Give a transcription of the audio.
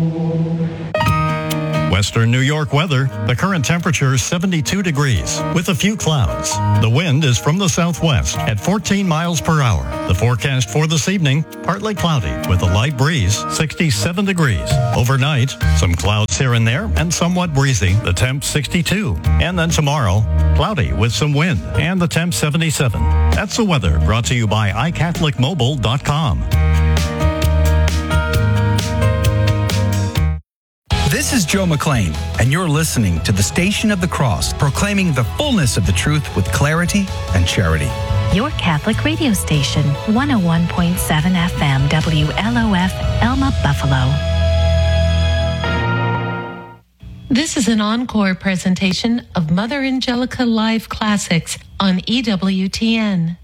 Western New York weather. The current temperature is 72 degrees with a few clouds. The wind is from the southwest at 14 miles per hour. The forecast for this evening, partly cloudy with a light breeze, 67 degrees. Overnight, some clouds here and there and somewhat breezy. The temp 62. And then tomorrow, cloudy with some wind and the temp 77. That's the weather brought to you by iCatholicMobile.com. This is Joe McLean, and you're listening to the Station of the Cross, proclaiming the fullness of the truth with clarity and charity. Your Catholic radio station, 101.7 FM, WLOF, Elma, Buffalo. This is an encore presentation of Mother Angelica Live Classics on EWTN.